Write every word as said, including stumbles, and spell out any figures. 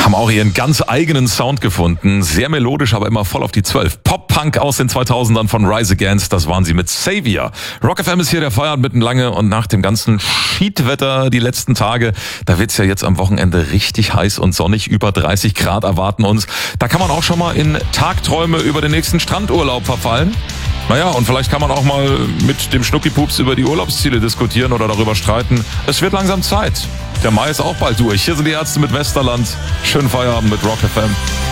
Haben auch ihren ganz eigenen Sound gefunden. Sehr melodisch, aber immer voll auf die zwölf. Pop-Punk aus den zweitausendern von Rise Against, das waren sie mit Savior. Rock F M ist hier, der Feierabend mitten lange, und nach dem ganzen Schiedwetter die letzten Tage, da wird's ja jetzt am Wochenende richtig heiß und sonnig. Über dreißig Grad erwarten uns. Da kann man auch schon mal in Tagträume über den nächsten Strandurlaub verfallen. Naja, und vielleicht kann man auch mal mit dem Schnuckipups über die Urlaubsziele diskutieren oder darüber streiten. Es wird langsam Zeit. Der Mai ist auch bald durch. Hier sind die Ärzte mit Westerland. Schönen Feierabend mit Rock F M.